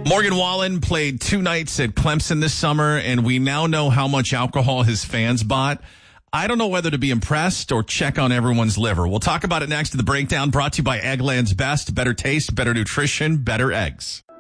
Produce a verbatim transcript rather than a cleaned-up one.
Morgan Wallen played two nights at Clemson this summer, and we now know how much alcohol his fans bought. I don't know whether to be impressed or check on everyone's liver. We'll talk about it next in the breakdown, brought to you by Eggland's Best. Better taste, better nutrition, better eggs.